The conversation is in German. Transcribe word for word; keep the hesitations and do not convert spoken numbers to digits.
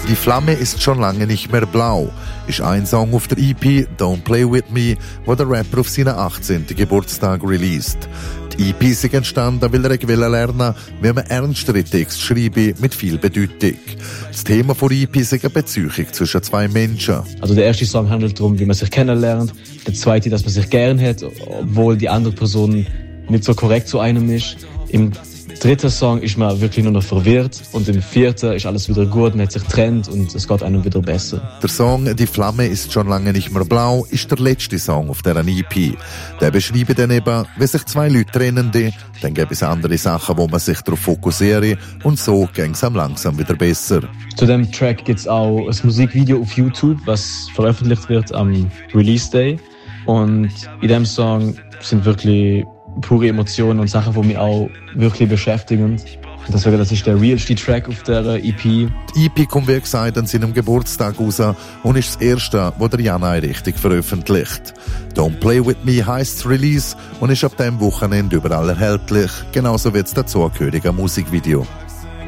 Die Flamme ist schon lange nicht mehr blau ist ein Song auf der E P Don't Play With Me, wo der Rapper auf seinen achtzehnten Geburtstag released. Die E P ist entstanden, weil er wollte lernen, wie man ernstere Texte schreibe mit viel Bedeutung. Das Thema der E P ist eine Beziehung zwischen zwei Menschen. Also der erste Song handelt darum, wie man sich kennenlernt. Der zweite, dass man sich gern hat, obwohl die andere Person nicht so korrekt zu einem ist. Im dritten Song ist man wirklich nur noch verwirrt und im vierten ist alles wieder gut, man hat sich getrennt und es geht einem wieder besser. Der Song «Die Flamme ist schon lange nicht mehr blau» ist der letzte Song auf dieser E P. Der beschreibt dann eben, wie sich zwei Leute trennen, dann gibt es andere Sachen, wo man sich darauf fokussiert und so ging es langsam wieder besser. Zu dem Track gibt es auch ein Musikvideo auf YouTube, was veröffentlicht wird am Release Day. Und in dem Song sind wirklich pure Emotionen und Sachen, die mich auch wirklich beschäftigen. Und deswegen, das ist der realste Track auf der E P. Die E P kommt, wie gesagt, an seinem Geburtstag raus und ist das erste, das der Jan richtig veröffentlicht. Don't Play With Me heisst Release und ist ab diesem Wochenende überall erhältlich, genauso wie das dazugehörige Musikvideo.